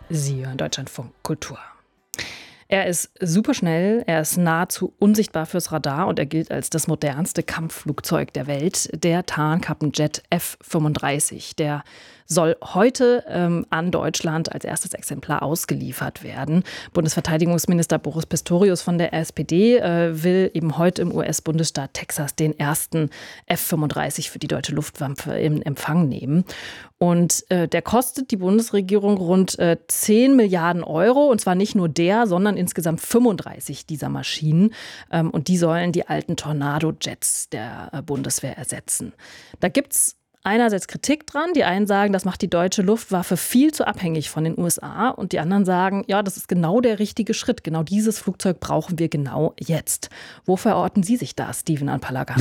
Sie hören Deutschlandfunk Kultur. Er ist superschnell, er ist nahezu unsichtbar fürs Radar und er gilt als das modernste Kampfflugzeug der Welt, der Tarnkappenjet F-35. Der soll heute an Deutschland als erstes Exemplar ausgeliefert werden. Bundesverteidigungsminister Boris Pistorius von der SPD will eben heute im US-Bundesstaat Texas den ersten F-35 für die deutsche Luftwaffe in Empfang nehmen. Und der kostet die Bundesregierung rund 10 Milliarden Euro. Und zwar nicht nur der, sondern insgesamt 35 dieser Maschinen. Und die sollen die alten Tornado-Jets der Bundeswehr ersetzen. Da gibt's einerseits Kritik dran. Die einen sagen, das macht die deutsche Luftwaffe viel zu abhängig von den USA. Und die anderen sagen, ja, das ist genau der richtige Schritt. Genau dieses Flugzeug brauchen wir genau jetzt. Wo verorten Sie sich da, Steven Anpalaga?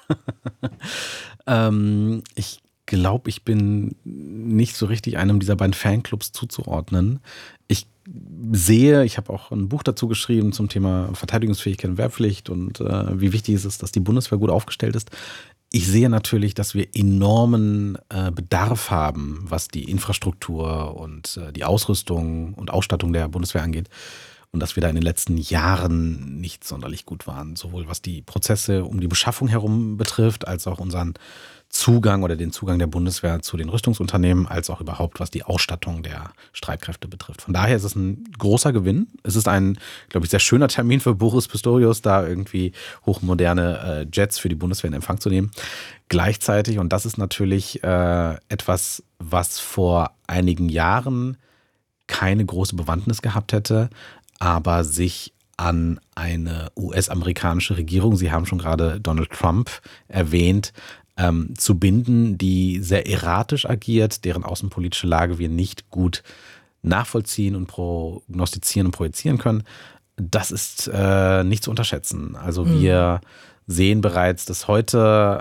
Ich glaube, ich bin nicht so richtig einem dieser beiden Fanclubs zuzuordnen. Ich habe auch ein Buch dazu geschrieben zum Thema Verteidigungsfähigkeit und Wehrpflicht und wie wichtig es ist, dass die Bundeswehr gut aufgestellt ist. Ich sehe natürlich, dass wir enormen Bedarf haben, was die Infrastruktur und die Ausrüstung und Ausstattung der Bundeswehr angeht. Und dass wir da in den letzten Jahren nicht sonderlich gut waren. Sowohl was die Prozesse um die Beschaffung herum betrifft, als auch unseren Zugang oder den Zugang der Bundeswehr zu den Rüstungsunternehmen, als auch überhaupt, was die Ausstattung der Streitkräfte betrifft. Von daher ist es ein großer Gewinn. Es ist ein, glaube ich, sehr schöner Termin für Boris Pistorius, da irgendwie hochmoderne Jets für die Bundeswehr in Empfang zu nehmen. Gleichzeitig, und das ist natürlich etwas, was vor einigen Jahren keine große Bewandtnis gehabt hätte, aber sich an eine US-amerikanische Regierung, Sie haben schon gerade Donald Trump erwähnt, zu binden, die sehr erratisch agiert, deren außenpolitische Lage wir nicht gut nachvollziehen und prognostizieren und projizieren können. Das ist nicht zu unterschätzen. Also wir sehen bereits, dass heute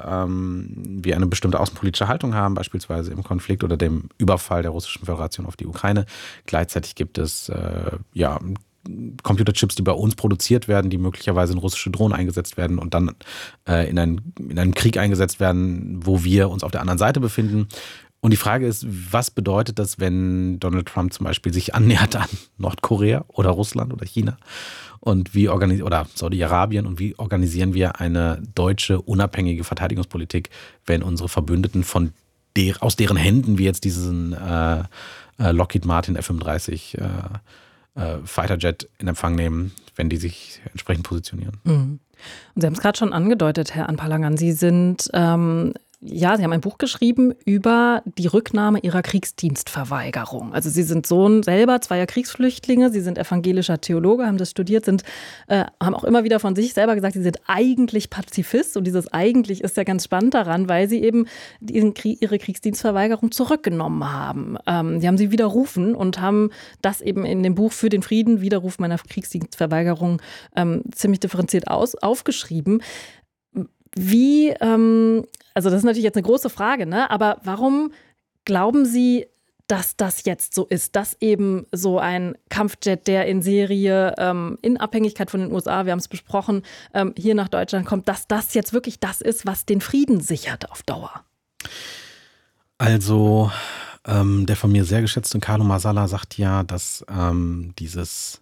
wir eine bestimmte außenpolitische Haltung haben, beispielsweise im Konflikt oder dem Überfall der Russischen Föderation auf die Ukraine. Gleichzeitig gibt es Computerchips, die bei uns produziert werden, die möglicherweise in russische Drohnen eingesetzt werden und dann in einen Krieg eingesetzt werden, wo wir uns auf der anderen Seite befinden. Und die Frage ist, was bedeutet das, wenn Donald Trump zum Beispiel sich annähert an Nordkorea oder Russland oder China und oder Saudi-Arabien, und wie organisieren wir eine deutsche unabhängige Verteidigungspolitik, wenn unsere Verbündeten aus deren Händen wir jetzt diesen Lockheed Martin F-35 Fighterjet in Empfang nehmen, wenn die sich entsprechend positionieren. Und Sie haben es gerade schon angedeutet, Herr Anpalagan, Sie sind Sie haben ein Buch geschrieben über die Rücknahme Ihrer Kriegsdienstverweigerung. Also Sie sind Sohn selber zweier Kriegsflüchtlinge, Sie sind evangelischer Theologe, haben das studiert, haben auch immer wieder von sich selber gesagt, Sie sind eigentlich Pazifist. Und dieses eigentlich ist ja ganz spannend daran, weil Sie eben Ihre Kriegsdienstverweigerung zurückgenommen haben. Sie haben sie widerrufen und haben das eben in dem Buch Für den Frieden, Widerruf meiner Kriegsdienstverweigerung, ziemlich differenziert aufgeschrieben. Also das ist natürlich jetzt eine große Frage, ne? Aber warum glauben Sie, dass das jetzt so ist, dass eben so ein Kampfjet, der in Serie in Abhängigkeit von den USA, wir haben es besprochen, hier nach Deutschland kommt, dass das jetzt wirklich das ist, was den Frieden sichert auf Dauer? Also der von mir sehr geschätzte Carlo Masala sagt ja, dass dieses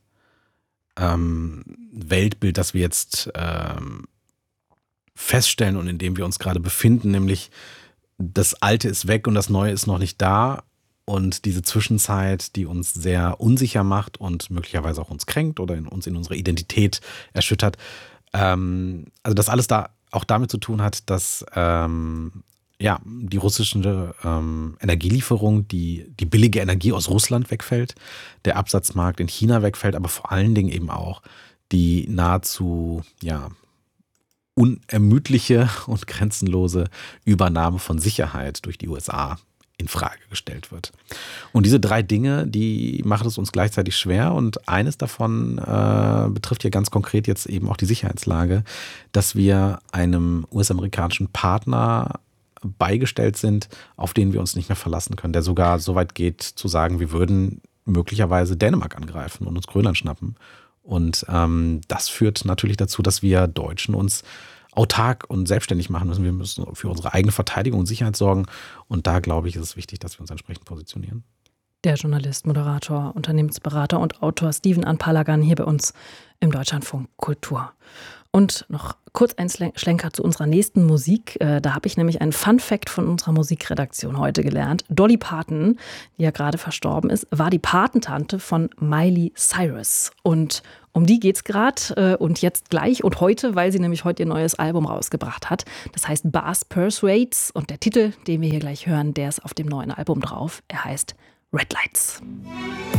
Weltbild, das wir jetzt feststellen und in dem wir uns gerade befinden, nämlich das Alte ist weg und das Neue ist noch nicht da, und diese Zwischenzeit, die uns sehr unsicher macht und möglicherweise auch uns kränkt oder uns in unserer Identität erschüttert. Also das alles da auch damit zu tun hat, dass die russische Energielieferung, die billige Energie aus Russland wegfällt, der Absatzmarkt in China wegfällt, aber vor allen Dingen eben auch die nahezu unermüdliche und grenzenlose Übernahme von Sicherheit durch die USA in Frage gestellt wird. Und diese drei Dinge, die machen es uns gleichzeitig schwer, und eines davon betrifft ja ganz konkret jetzt eben auch die Sicherheitslage, dass wir einem US-amerikanischen Partner beigestellt sind, auf den wir uns nicht mehr verlassen können, der sogar so weit geht zu sagen, wir würden möglicherweise Dänemark angreifen und uns Grönland schnappen. Und das führt natürlich dazu, dass wir Deutschen uns autark und selbstständig machen müssen. Wir müssen für unsere eigene Verteidigung und Sicherheit sorgen. Und da, glaube ich, ist es wichtig, dass wir uns entsprechend positionieren. Der Journalist, Moderator, Unternehmensberater und Autor Steven Ann Palagan hier bei uns im Deutschlandfunk Kultur. Und noch kurz ein Schlenker zu unserer nächsten Musik. Da habe ich nämlich einen Fun-Fact von unserer Musikredaktion heute gelernt. Dolly Parton, die ja gerade verstorben ist, war die Patentante von Miley Cyrus. Und um die geht's gerade und jetzt gleich und heute, weil sie nämlich heute ihr neues Album rausgebracht hat. Das heißt Bass Persuades und der Titel, den wir hier gleich hören, der ist auf dem neuen Album drauf. Er heißt Red Lights.